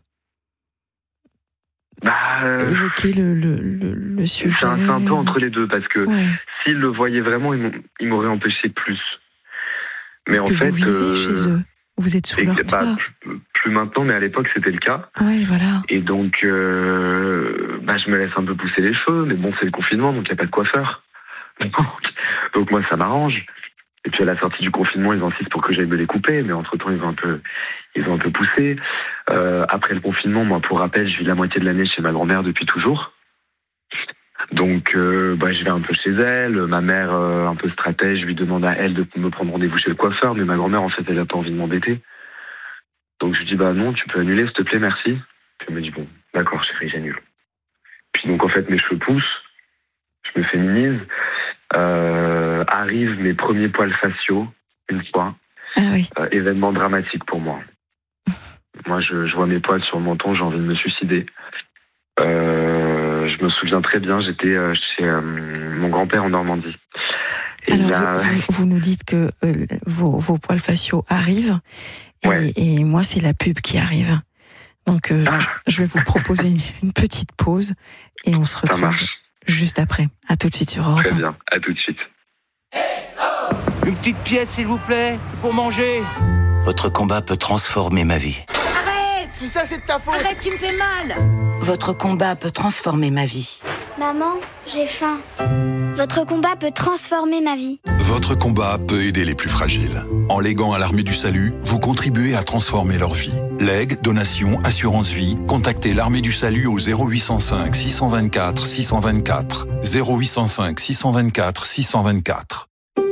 bah, euh, évoquer le, le, le, le sujet. C'est un, c'est un peu entre les deux, parce que ouais. s'il le voyait vraiment, il m'aurait empêché plus. Mais parce en que fait, vous vivez euh, chez eux, vous êtes sous leur toit. Bah, plus, plus maintenant, mais à l'époque, c'était le cas. Oui, voilà. Et donc, euh, bah, je me laisse un peu pousser les cheveux, mais bon, c'est le confinement, donc il n'y a pas de coiffeur. Donc moi, ça m'arrange. Et puis à la sortie du confinement, ils insistent pour que j'aille me les couper, mais entre-temps, ils ont un peu, ils ont un peu poussé. Euh, après le confinement, moi, pour rappel, je vis la moitié de l'année chez ma grand-mère depuis toujours. Donc, euh, bah, je vais un peu chez elle. Ma mère, euh, un peu stratège, lui demande à elle de me prendre rendez-vous chez le coiffeur, mais ma grand-mère, en fait, elle n'a pas envie de m'embêter. Donc, je lui dis, bah non, tu peux annuler, s'il te plaît, merci. Puis elle me dit, bon, d'accord, chérie, j'annule. Puis donc, en fait, mes cheveux poussent, je me féminise. Euh, arrivent mes premiers poils faciaux, une fois. Ah oui. Euh, événement dramatique pour moi. Moi, je, je vois mes poils sur le menton, j'ai envie de me suicider. Euh, je me souviens très bien, j'étais euh, chez euh, mon grand-père en Normandie. Et alors, là, vous, vous, vous nous dites que euh, vos, vos poils faciaux arrivent, et, ouais. et moi, c'est la pub qui arrive. Donc, euh, ah. je vais vous proposer une, une petite pause, et on se retrouve juste après. À tout de suite sur Europe un. Très bien, à tout de suite. Une petite pièce, s'il vous plaît, pour manger. Votre combat peut transformer ma vie. Arrête! Tout ça, c'est de ta faute! Arrête, tu me fais mal! Votre combat peut transformer ma vie. Maman, j'ai faim. Votre combat peut transformer ma vie. Votre combat peut aider les plus fragiles. En léguant à l'Armée du Salut, vous contribuez à transformer leur vie. Legs, donations, assurance vie, contactez l'Armée du Salut au zéro huit cent cinq six cent vingt-quatre six cent vingt-quatre. zéro huit cent cinq six cent vingt-quatre six cent vingt-quatre.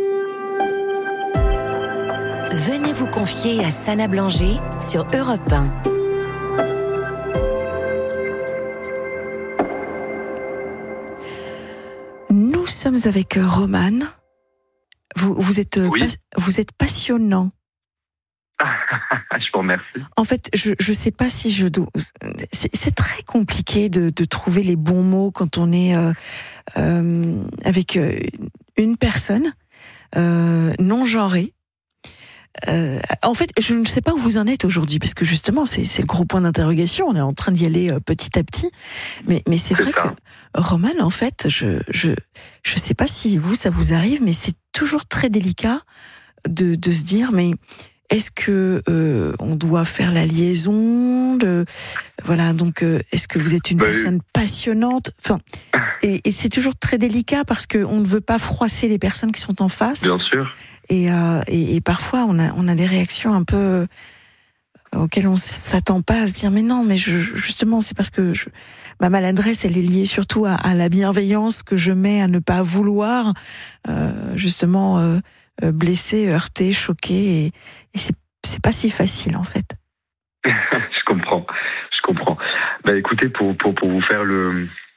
Venez vous confier à Sana Blanger sur Europe un. Nous sommes avec Roman. Vous, vous, êtes, oui. pas, vous êtes passionnant. Je vous remercie. En fait, je ne sais pas si je dois... C'est, c'est très compliqué de, de trouver les bons mots quand on est euh, euh, avec une personne euh, non genrée. Euh, en fait, je ne sais pas où vous en êtes aujourd'hui, parce que justement, c'est, c'est le gros point d'interrogation. On est en train d'y aller euh, petit à petit, mais, mais c'est, c'est vrai ça. que Roman, en fait, je je je sais pas si vous ça vous arrive, mais c'est toujours très délicat de de se dire, mais est-ce que euh, on doit faire la liaison, de, voilà, donc euh, est-ce que vous êtes une bah, personne oui. passionnante, enfin, et, et c'est toujours très délicat parce que on ne veut pas froisser les personnes qui sont en face. Bien sûr. Et, euh, et, et parfois, on a, on a des réactions un peu auxquelles on ne s'attend pas à se dire, mais non, mais je, justement, c'est parce que je, ma maladresse, elle est liée surtout à, à la bienveillance que je mets à ne pas vouloir, euh, justement, euh, blesser, heurter, choquer. Et, et c'est, c'est pas si facile, en fait. Je comprends, je comprends. Bah, écoutez, pour, pour, pour vous faire le...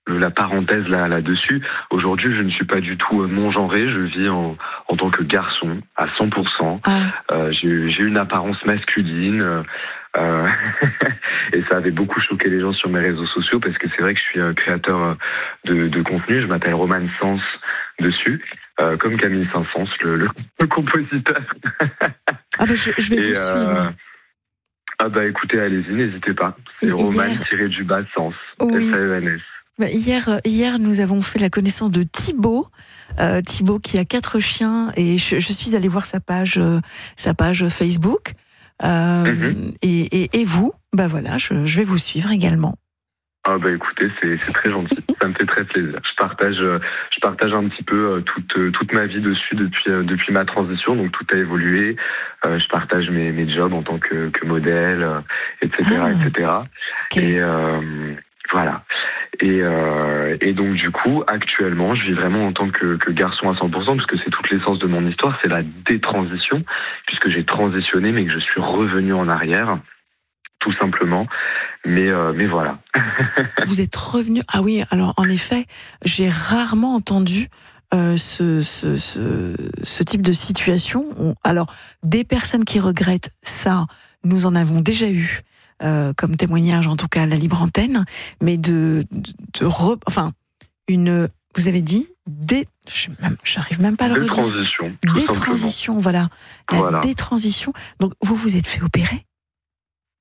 la parenthèse là, là-dessus. Aujourd'hui, je ne suis pas du tout non-genré. Je vis en, en tant que garçon à cent pour cent. Ah. Euh, j'ai, j'ai une apparence masculine. Euh, et ça avait beaucoup choqué les gens sur mes réseaux sociaux parce que c'est vrai que je suis un créateur de, de contenu. Je m'appelle Roman Sens dessus, euh, comme Camille Saint-Saëns, le, le, le compositeur. Ah bah je, je vais et vous euh, suivre. Ah bah écoutez, allez-y, n'hésitez pas. C'est Roman-du-bas Sens, oui. S A E N S. Bah hier, hier, nous avons fait la connaissance de Thibaut. Euh, Thibaut qui a quatre chiens et je, je suis allée voir sa page, euh, sa page Facebook. Euh, mm-hmm. et, et, et vous, bah voilà, je, je vais vous suivre également. Ah bah écoutez, c'est, c'est très gentil, ça me fait très plaisir. Je partage, je partage un petit peu toute, toute ma vie dessus depuis, depuis ma transition, donc tout a évolué. Euh, je partage mes, mes jobs en tant que, que modèle, et cetera, ah, et cetera. Okay. Et euh, voilà. Et, euh, et donc du coup, actuellement, je vis vraiment en tant que, que garçon à cent pour cent, parce que c'est toute l'essence de mon histoire, c'est la détransition, puisque j'ai transitionné, mais que je suis revenu en arrière. Tout simplement, mais euh, mais voilà. Vous êtes revenu. Ah oui, alors en effet, j'ai rarement entendu euh, ce, ce ce ce type de situation. On, alors des personnes qui regrettent ça, nous en avons déjà eu euh, comme témoignage, en tout cas à la libre antenne, mais de de, de re, enfin une. Vous avez dit des. J'arrive même pas à le redire. Détransition. Détransition, voilà. La voilà. détransition. Donc vous vous êtes fait opérer? Roman ?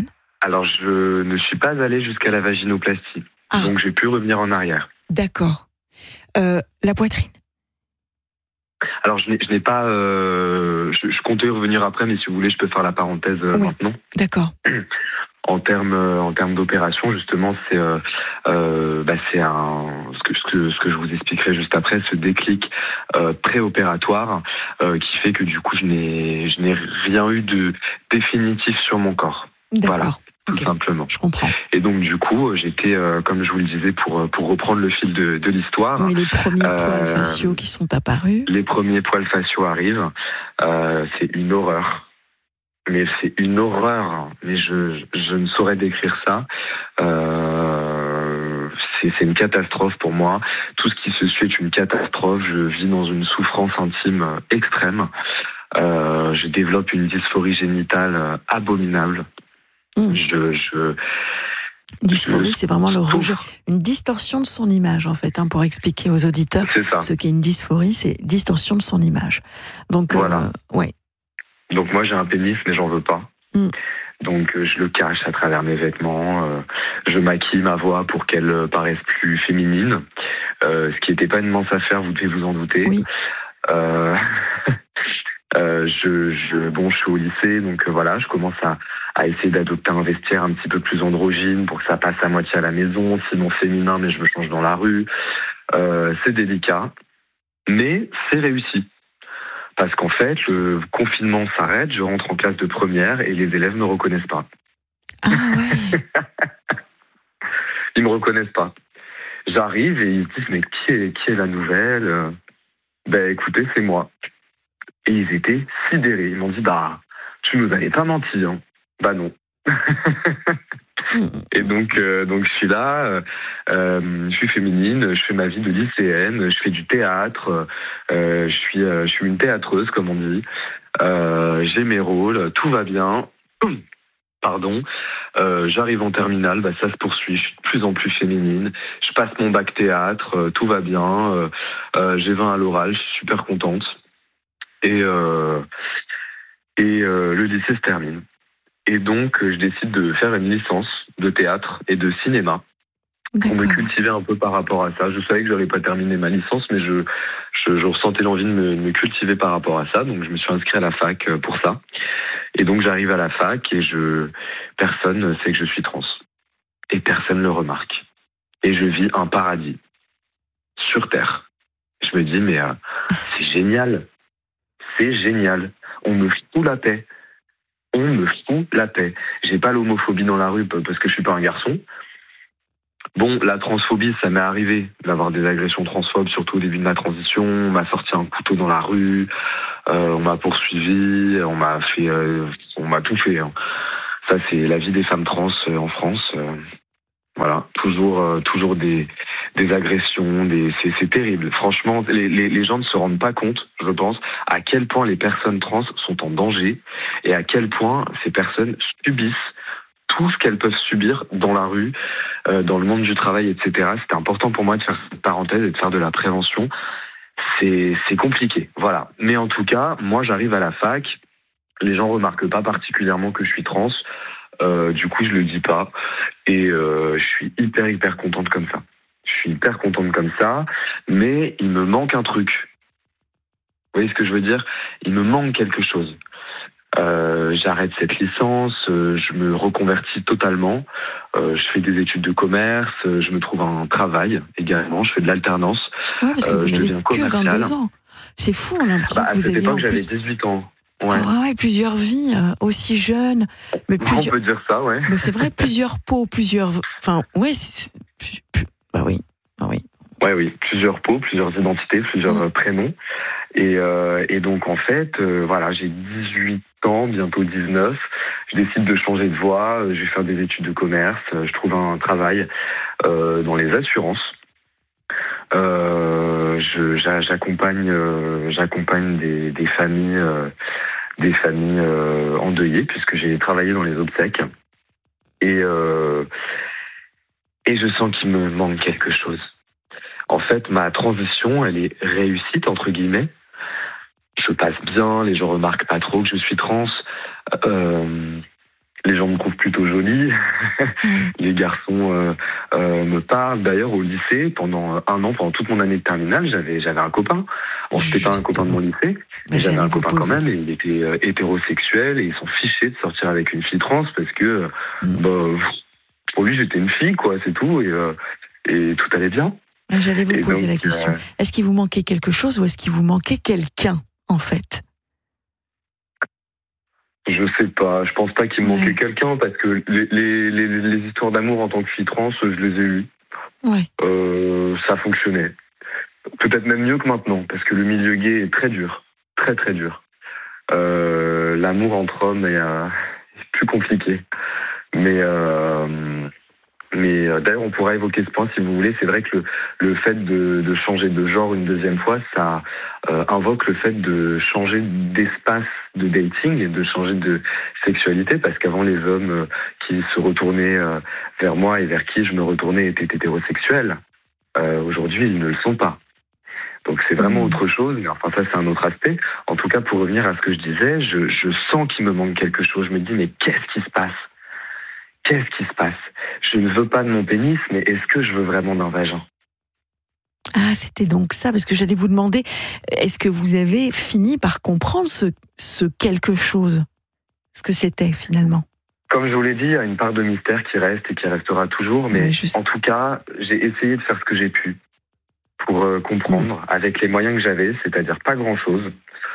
Alors, je ne suis pas allé jusqu'à la vaginoplastie. Ah. Donc, j'ai pu revenir en arrière. D'accord. Euh, la poitrine ? Alors, je n'ai, je n'ai pas... Euh, je, je comptais revenir après, mais si vous voulez, je peux faire la parenthèse euh, oui. maintenant. D'accord. En termes, en termes d'opération, justement, c'est, euh, euh, bah, c'est un, ce que, ce que, ce que je vous expliquerai juste après, ce déclic euh, préopératoire euh, qui fait que du coup, je n'ai, je n'ai rien eu de définitif sur mon corps. D'accord. Voilà, tout okay. simplement. Je comprends. Et donc du coup, j'étais, euh, comme je vous le disais, pour pour reprendre le fil de, de l'histoire. Oui, les premiers euh, poils faciaux qui sont apparus. Les premiers poils faciaux arrivent. Euh, c'est une horreur. Mais c'est une horreur. Mais je je ne saurais décrire ça. Euh, c'est c'est une catastrophe pour moi. Tout ce qui se suit est une catastrophe. Je vis dans une souffrance intime extrême. Euh, je développe une dysphorie génitale abominable. Mmh. Je, je, dysphorie, je, c'est vraiment le rejet, une distorsion de son image, en fait, hein, pour expliquer aux auditeurs ce qu'est une dysphorie, c'est distorsion de son image. Donc, voilà. Euh, ouais. Donc moi, j'ai un pénis, mais j'en veux pas. Mmh. Donc euh, je le cache à travers mes vêtements. Euh, je maquille ma voix pour qu'elle euh, paraisse plus féminine, euh, ce qui n'était pas une mince affaire, vous devez vous en douter. Oui. Euh... Euh, je, je, bon, je suis au lycée, donc euh, voilà, je commence à, à essayer d'adopter un vestiaire un petit peu plus androgyne pour que ça passe à moitié à la maison, sinon féminin, mais je me change dans la rue. Euh, c'est délicat, mais c'est réussi. Parce qu'en fait, le confinement s'arrête, je rentre en classe de première et les élèves ne me reconnaissent pas. Ah ouais. Ils me reconnaissent pas. J'arrive et ils se disent, mais qui est, qui est la nouvelle ? Ben écoutez, c'est moi. Et ils étaient sidérés. Ils m'ont dit, bah, tu nous avais pas menti, hein. Bah non. Et donc, euh, donc je suis là, euh, je suis féminine, je fais ma vie de lycéenne, je fais du théâtre, euh, je suis, euh, je suis une théâtreuse, comme on dit. Euh, j'ai mes rôles, tout va bien. Pardon. Euh, j'arrive en terminale, bah, ça se poursuit, je suis de plus en plus féminine. Je passe mon bac théâtre, euh, tout va bien. Euh, euh, j'ai vingt à l'oral, je suis super contente. Et, euh, et euh, le lycée se termine. Et donc, je décide de faire une licence de théâtre et de cinéma. D'accord. Pour me cultiver un peu par rapport à ça. Je savais que je n'allais pas terminer ma licence, mais je, je, je ressentais l'envie de me, me cultiver par rapport à ça. Donc, je me suis inscrit à la fac pour ça. Et donc, j'arrive à la fac et je, personne ne sait que je suis trans. Et personne ne le remarque. Et je vis un paradis. Sur Terre. Je me dis, mais euh, c'est génial. C'est génial. On me fout la paix. On me fout la paix. J'ai pas l'homophobie dans la rue parce que je suis pas un garçon. Bon, la transphobie, ça m'est arrivé d'avoir des agressions transphobes, surtout au début de ma transition. On m'a sorti un couteau dans la rue, euh, on m'a poursuivi, on m'a fait, euh, on m'a tout fait. Hein. Ça, c'est la vie des femmes trans euh, en France. Euh, voilà. toujours, euh, toujours des, des agressions, des, c'est, c'est terrible. Franchement, les, les, les gens ne se rendent pas compte, je pense, à quel point les personnes trans sont en danger et à quel point ces personnes subissent tout ce qu'elles peuvent subir dans la rue, euh, dans le monde du travail, et cetera. C'était important pour moi de faire cette parenthèse et de faire de la prévention. C'est, c'est compliqué, voilà. Mais en tout cas, moi, j'arrive à la fac. Les gens remarquent pas particulièrement que je suis trans. Euh, du coup, je le dis pas. Et euh, je suis hyper, hyper contente comme ça. Je suis hyper contente comme ça. Mais il me manque un truc. Vous voyez ce que je veux dire ? Il me manque quelque chose. Euh, j'arrête cette licence, euh, je me reconvertis totalement, euh, je fais des études de commerce, euh, je me trouve un travail également, je fais de l'alternance. Ouais, parce que vous euh, n'avez que vingt-deux ans. C'est fou, on a l'impression bah, que vous aviez en plus... j'avais dix-huit ans. Ouais. Ah ouais, plusieurs vies, euh, aussi jeunes. Mais plusieurs... On peut dire ça, ouais. Mais c'est vrai, plusieurs peaux, plusieurs... Enfin, ouais, c'est... Bah oui, bah oui. Ouais, oui, plusieurs peaux, plusieurs identités, plusieurs mmh. prénoms. Et, euh, et donc, en fait, euh, voilà, j'ai dix-huit ans, bientôt dix-neuf. Je décide de changer de voie. Je vais faire des études de commerce. Je trouve un travail euh, dans les assurances. Euh, je, j'accompagne, euh, j'accompagne des, des familles, euh, des familles euh, endeuillées, puisque j'ai travaillé dans les obsèques. Et, euh, et je sens qu'il me manque quelque chose. En fait, ma transition, elle est réussite, entre guillemets. Je passe bien, les gens remarquent pas trop que je suis trans. Euh, les gens me trouvent plutôt jolie. Les garçons euh, euh, me parlent. D'ailleurs, au lycée, pendant un an, pendant toute mon année de terminale, j'avais, j'avais un copain. Bon, c'était pas un copain de mon lycée, mais j'avais un copain quand même, et il était euh, hétérosexuel, et ils s'en fichaient de sortir avec une fille trans, parce que, mm. bah, pour lui, j'étais une fille, quoi, c'est tout, et, euh, et tout allait bien. J'allais vous et poser donc, la question. Euh... Est-ce qu'il vous manquait quelque chose ou est-ce qu'il vous manquait quelqu'un, en fait ? Je sais pas. Je pense pas qu'il me ouais. manquait quelqu'un parce que les, les, les, les histoires d'amour en tant que fille trans, je les ai eues. Ouais. Euh, ça fonctionnait. Peut-être même mieux que maintenant parce que le milieu gay est très dur. Très, très dur. Euh, l'amour entre hommes est, euh, est plus compliqué. Mais... Euh, Mais euh, d'ailleurs, on pourra évoquer ce point si vous voulez. C'est vrai que le, le fait de, de changer de genre une deuxième fois, ça euh, invoque le fait de changer d'espace de dating et de changer de sexualité, parce qu'avant, les hommes euh, qui se retournaient euh, vers moi et vers qui je me retournais étaient hétérosexuels. Euh, aujourd'hui, ils ne le sont pas. Donc c'est vraiment autre chose, mais enfin ça c'est un autre aspect. En tout cas, pour revenir à ce que je disais, je, je sens qu'il me manque quelque chose. Je me dis, mais qu'est-ce qui se passe ? Qu'est-ce qui se passe ? Je ne veux pas de mon pénis, mais est-ce que je veux vraiment d'un vagin ? Ah, c'était donc ça, parce que j'allais vous demander, est-ce que vous avez fini par comprendre ce, ce quelque chose ? Ce que c'était, finalement ? Comme je vous l'ai dit, il y a une part de mystère qui reste et qui restera toujours, mais ouais, juste... en tout cas, j'ai essayé de faire ce que j'ai pu pour euh, comprendre, mmh. avec les moyens que j'avais, c'est-à-dire pas grand-chose.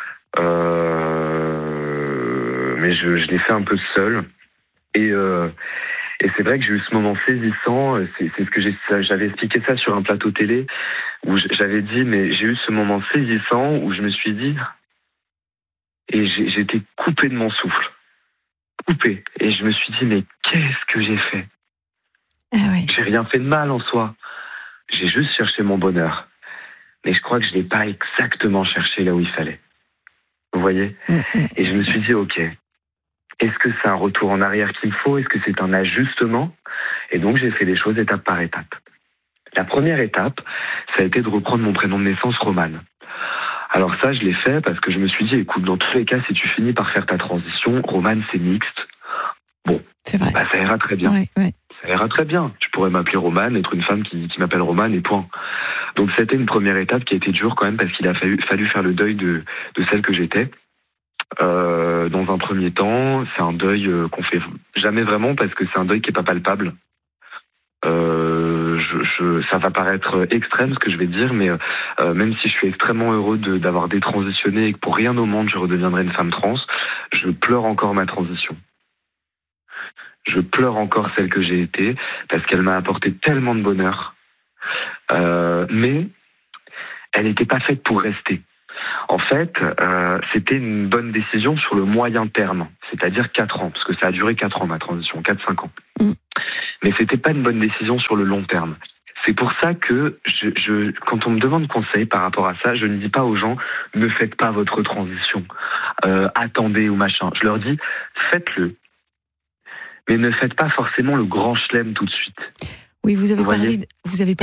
Euh... Mais je, je l'ai fait un peu seul. Et, euh, et c'est vrai que j'ai eu ce moment saisissant, c'est, c'est ce que j'ai, j'avais expliqué ça sur un plateau télé, où j'avais dit, mais j'ai eu ce moment saisissant où je me suis dit, et j'ai, j'étais coupé de mon souffle, coupé, et je me suis dit, mais qu'est-ce que j'ai fait ? Ah oui. J'ai rien fait de mal en soi, j'ai juste cherché mon bonheur, mais je crois que je l'ai pas exactement cherché là où il fallait, vous voyez ? Mm-hmm. Et je me suis dit, ok, est-ce que c'est un retour en arrière qu'il me faut ? Est-ce que c'est un ajustement ? Et donc, j'ai fait les choses étape par étape. La première étape, ça a été de reprendre mon prénom de naissance, Roman. Alors ça, je l'ai fait parce que je me suis dit, écoute, dans tous les cas, si tu finis par faire ta transition, Roman, c'est mixte. Bon, c'est vrai. Bah, ça ira très bien. Ouais, ouais. Ça ira très bien. Tu pourrais m'appeler Roman, être une femme qui, qui m'appelle Roman, et point. Donc, c'était une première étape qui a été dure quand même parce qu'il a fallu, fallu faire le deuil de, de celle que j'étais. Euh, dans un premier temps, c'est un deuil euh, qu'on fait jamais vraiment parce que c'est un deuil qui est pas palpable. Euh, je, je, ça va paraître extrême ce que je vais dire, mais euh, même si je suis extrêmement heureux de, d'avoir détransitionné et que pour rien au monde je redeviendrai une femme trans, je pleure encore ma transition. Je pleure encore celle que j'ai été parce qu'elle m'a apporté tellement de bonheur. Euh, mais elle n'était pas faite pour rester. En fait, euh, c'était une bonne décision sur le moyen terme, c'est-à-dire quatre ans, parce que ça a duré quatre ans ma transition, quatre cinq ans. Mm. Mais c'était pas une bonne décision sur le long terme. C'est pour ça que je, je, quand on me demande conseil par rapport à ça, je ne dis pas aux gens ne faites pas votre transition, euh, attendez ou machin. Je leur dis faites-le, mais ne faites pas forcément le grand chelem tout de suite. Oui, vous avez vous parlé, vous avez